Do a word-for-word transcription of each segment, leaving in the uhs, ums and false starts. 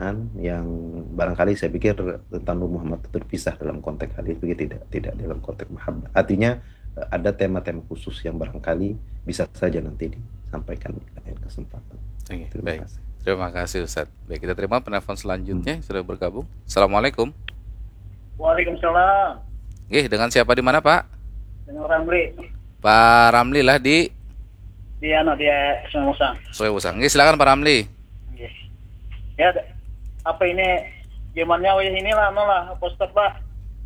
pertanyaan yang barangkali saya pikir tentang Nur Muhammad itu terpisah dalam konteks kali itu, tidak tidak dalam konteks mahabbah. Artinya eh, ada tema-tema khusus yang barangkali bisa saja nanti disampaikan di lain kesempatan. Oke, Terima baik. kasih. Terima kasih Ustadz. Baik, kita terima penelpon Hmm. selanjutnya yang sudah bergabung. Assalamualaikum. Waalaikumsalam. Oke, dengan siapa di mana Pak? Dengan Ramli Pak Ramli lah di di ano dia Musang. Soe Usang. Oke, silakan Pak Ramli. Yes. Ya, apa ini zamannya weh inilah no lah poster bah.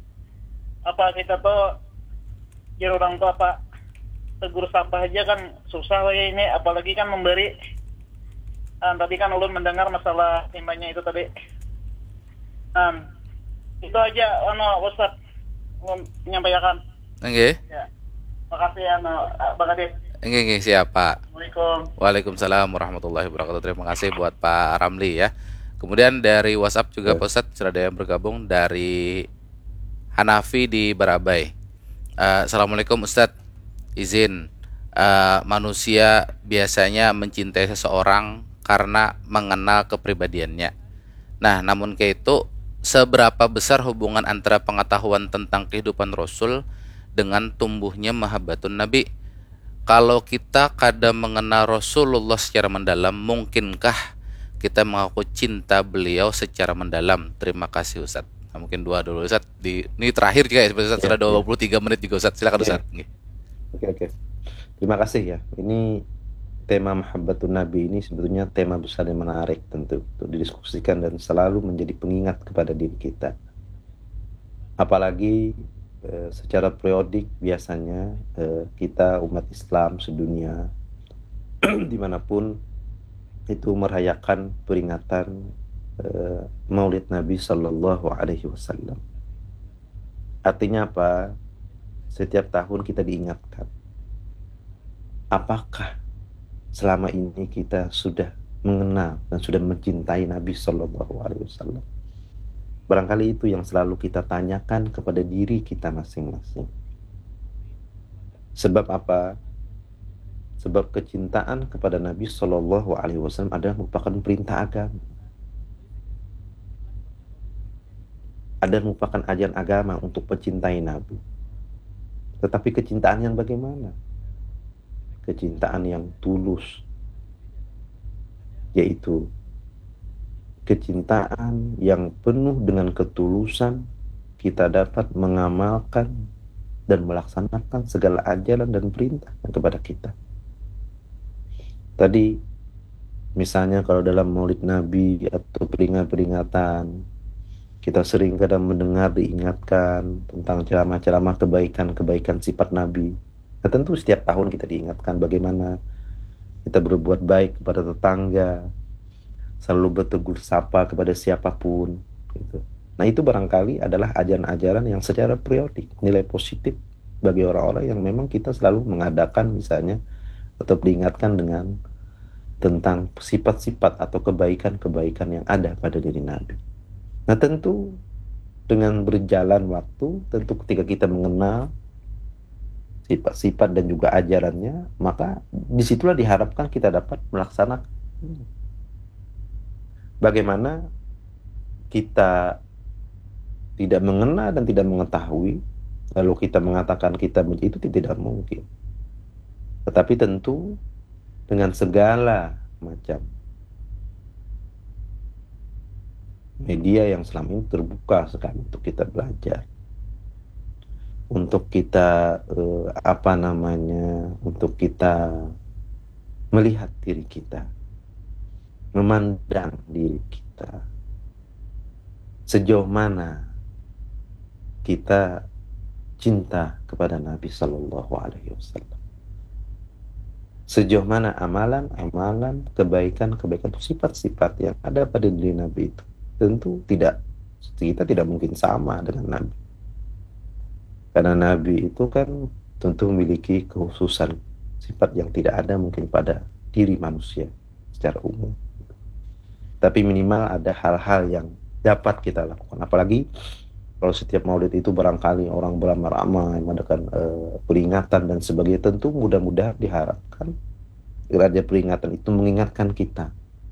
Apa kita tuh jadi orang tua apa tegur sapa aja kan susah weh ini, apalagi kan memberi. Ah, tadi kan ulun mendengar masalah timbanya itu tadi. Um, itu aja ano Ustaz menyampaikan. Oke. Ya. Makasih ano Bang Ade. Oke, oke, siap Pak. Assalamualaikum. Waalaikumsalam warahmatullahi wabarakatuh. Terima kasih buat Pak Ramli ya. Kemudian dari WhatsApp juga Ya. Pak Ustadz sudah ada yang bergabung dari Hanafi di Barabai. Eh, Assalamualaikum Ustadz. Izin, eh, manusia biasanya mencintai seseorang karena mengenal kepribadiannya. Nah, namun kayak itu, seberapa besar hubungan antara pengetahuan tentang kehidupan Rasul dengan tumbuhnya mahabbatun Nabi? Kalau kita kadang mengenal Rasulullah secara mendalam, mungkinkah kita mengaku cinta beliau secara mendalam? Terima kasih Ustadz. Nah, mungkin dua dulu Ustadz. Di, ini terakhir juga ya, Ustadz. Ya, Sudah dua ya, puluh tiga menit juga Ustadz. Silakan ya. Ustadz. Nggih. Oke, oke. Terima kasih ya. Ini tema Mahabbatun Nabi ini sebetulnya tema besar yang menarik tentu untuk didiskusikan dan selalu menjadi pengingat kepada diri kita. Apalagi eh, secara periodik biasanya eh, kita umat Islam sedunia dimanapun itu merayakan peringatan eh, Maulid Nabi Sallallahu Alaihi Wasallam. Artinya apa? Setiap tahun kita diingatkan. Apakah selama ini kita sudah mengenal dan sudah mencintai Nabi Sallallahu Alaihi Wasallam? Barangkali itu yang selalu kita tanyakan kepada diri kita masing-masing. Sebab apa? Sebab kecintaan kepada Nabi Sallallahu Alaihi Wasallam adalah merupakan perintah agama. Adalah merupakan ajaran agama untuk mencintai Nabi. Tetapi kecintaan yang bagaimana? Kecintaan yang tulus, yaitu kecintaan yang penuh dengan ketulusan kita dapat mengamalkan dan melaksanakan segala ajaran dan perintah kepada kita. Tadi misalnya kalau dalam Maulid Nabi atau peringat-peringatan, kita sering kadang mendengar diingatkan tentang ceramah-ceramah kebaikan-kebaikan sifat Nabi. Nah, tentu setiap tahun kita diingatkan bagaimana kita berbuat baik kepada tetangga, selalu bertegur sapa kepada siapapun gitu. Nah, itu barangkali adalah ajaran-ajaran yang secara periodik nilai positif bagi orang-orang yang memang kita selalu mengadakan misalnya atau diingatkan dengan tentang sifat-sifat atau kebaikan-kebaikan yang ada pada diri Nabi. Nah, tentu dengan berjalan waktu, tentu ketika kita mengenal sifat-sifat dan juga ajarannya, maka disitulah diharapkan kita dapat melaksanakan. Bagaimana kita tidak mengenal dan tidak mengetahui, lalu kita mengatakan kita benci, itu tidak mungkin. Tetapi tentu dengan segala macam media yang selama ini terbuka sekali untuk kita belajar, untuk kita eh, apa namanya, untuk kita melihat diri kita, memandang diri kita, sejauh mana kita cinta kepada Nabi Sallallahu Alaihi Wasallam, sejauh mana amalan-amalan kebaikan-kebaikan sifat-sifat yang ada pada diri Nabi itu tentu tidak, kita tidak mungkin sama dengan Nabi, karena Nabi itu kan tentu memiliki kekhususan sifat yang tidak ada mungkin pada diri manusia secara umum. Tapi minimal ada hal-hal yang dapat kita lakukan. Apalagi kalau setiap Maulid itu barangkali orang beramai-ramai mengadakan uh, peringatan dan sebagainya, tentu mudah-mudahan diharapkan raja peringatan itu mengingatkan kita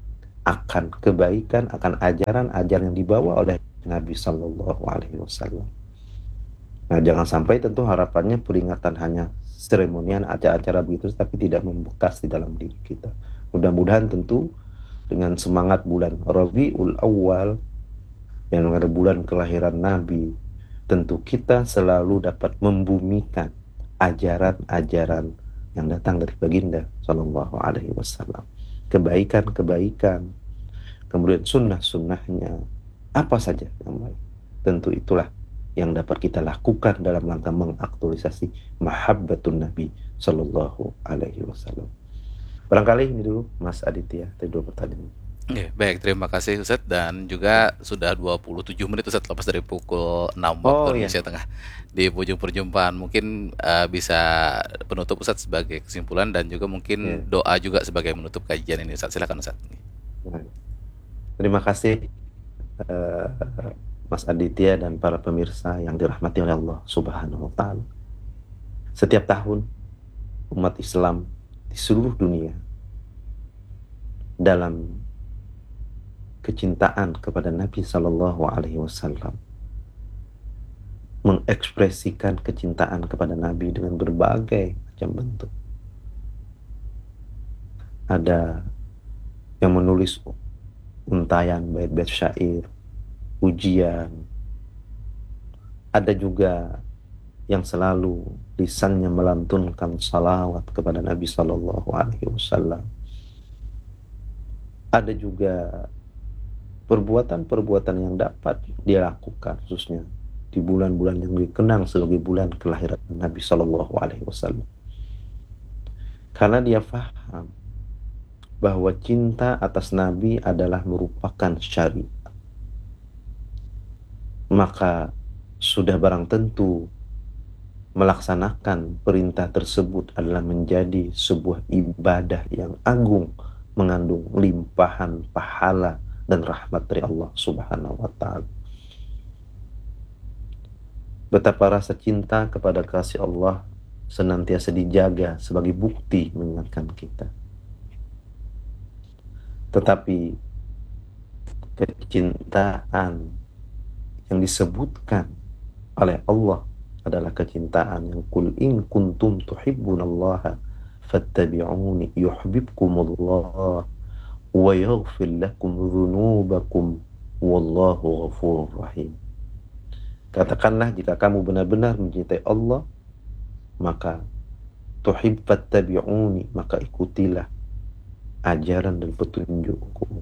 akan kebaikan, akan ajaran-ajaran yang dibawa oleh Nabi Shallallahu Alaihi Wasallam. Nah, jangan sampai tentu harapannya peringatan hanya seremonial, acara-acara begitu, tapi tidak membekas di dalam diri kita. Mudah-mudahan tentu dengan semangat bulan Rabiul Awal yang adalah bulan kelahiran Nabi, tentu kita selalu dapat membumikan ajaran-ajaran yang datang dari baginda Shallallahu Alaihi Wasallam, kebaikan-kebaikan, kemudian sunnah-sunnahnya, apa saja yang baik. Tentu itulah yang dapat kita lakukan dalam rangka mengaktualisasi mahabbatun Nabi Shallallahu Alaihi Wasallam. Barangkali ini dulu Mas Aditya, tadi dua pertanyaan. Oke, baik, terima kasih Ustadz, dan juga sudah dua puluh tujuh menit Ustadz, lepas dari pukul enam waktu Oh, Indonesia iya. Tengah di ujung perjumpaan. Mungkin uh, bisa penutup Ustadz sebagai kesimpulan, dan juga mungkin Iya. doa juga sebagai menutup kajian ini Ustadz. Silakan Ustadz. Baik. Terima kasih eh, Mas Aditya dan para pemirsa yang dirahmati oleh Allah Subhanahu wa Ta'ala. Setiap tahun umat Islam di seluruh dunia dalam kecintaan kepada Nabi Sallallahu Alaihi Wasallam mengekspresikan kecintaan kepada Nabi dengan berbagai macam bentuk. Ada yang menulis untayan bait-bait syair, ujian. Ada juga yang selalu lisannya melantunkan salawat kepada Nabi Sallallahu Alaihi Wasallam. Ada juga perbuatan-perbuatan yang dapat dia lakukan, khususnya di bulan-bulan yang dikenang sebagai bulan kelahiran Nabi Sallallahu Alaihi Wasallam. Karena dia faham bahwa cinta atas Nabi adalah merupakan syariat, maka sudah barang tentu melaksanakan perintah tersebut adalah menjadi sebuah ibadah yang agung, mengandung limpahan pahala dan rahmat dari Allah Subhanahu wa Ta'ala. Betapa rasa cinta kepada kasih Allah senantiasa dijaga sebagai bukti mengingatkan kita. Tetapi kecintaan yang disebutkan oleh Allah adalah kecintaan yang kul in kuntum tuhibbunallaha fattabi'uni yuhibbukumullah wa yaghfir lakum dzunubakum wallahu ghafurur rahim. Katakanlah, jika kamu benar-benar mencintai Allah, maka tuhib fattabi'uni, maka ikutilah ajaran dan petunjukku.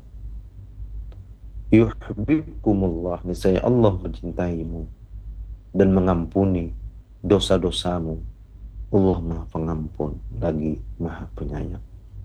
Yuhibbukumullah, niscaya Allah mencintaimu dan mengampuni dosa-dosamu. Allah Maha Pengampun lagi Maha Penyayang.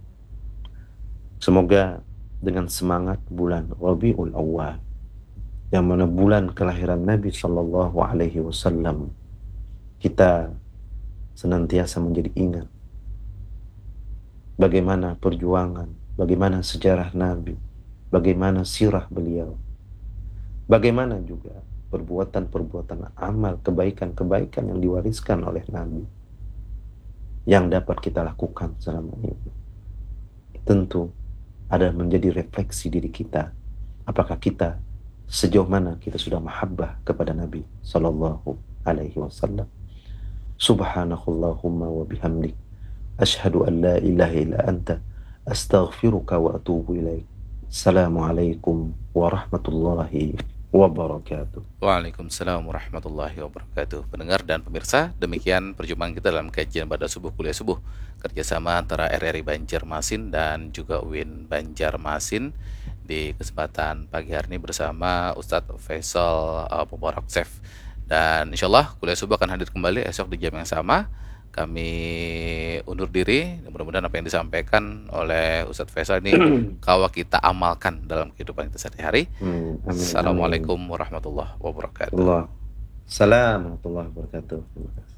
Semoga dengan semangat bulan Rabiul Awal, yang mana bulan kelahiran Nabi Sallallahu Alaihi Wasallam, kita senantiasa menjadi ingat bagaimana perjuangan, bagaimana sejarah Nabi, bagaimana sirah beliau, bagaimana juga perbuatan-perbuatan amal, kebaikan-kebaikan yang diwariskan oleh Nabi yang dapat kita lakukan selama ini. Tentu ada menjadi refleksi diri kita, apakah kita sejauh mana kita sudah mahabbah kepada Nabi Sallallahu Alaihi Wasallam. Subhanakallahumma wa bihamdik, ashhadu an la ilaha illa anta, astaghfiruka wa atubu ilaik. Assalamualaikum warahmatullahi wabarakatuh. Waalaikumsalam warahmatullahi wabarakatuh. Pendengar dan pemirsa, demikian perjumpaan kita dalam kajian pada subuh kuliah subuh kerjasama antara R R I Banjarmasin dan juga U I N Banjarmasin di kesempatan pagi hari ini bersama Ustadz Faisal uh, Mubarak Seif. Dan insyaallah kuliah subuh akan hadir kembali esok di jam yang sama. Kami undur diri. Mudah-mudahan apa yang disampaikan oleh Ustadz Faisal ini kawa kita amalkan dalam kehidupan kita sehari-hari. Hmm, amin, Assalamualaikum amin. warahmatullahi wabarakatuh. Allah. Salam warahmatullahi wabarakatuh. Terima kasih.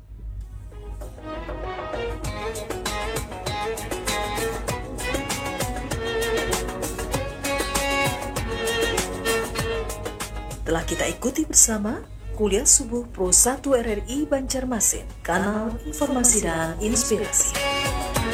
Telah kita ikuti bersama Kuliah Subuh Pro satu R R I Banjarmasin, kanal informasi dan inspirasi.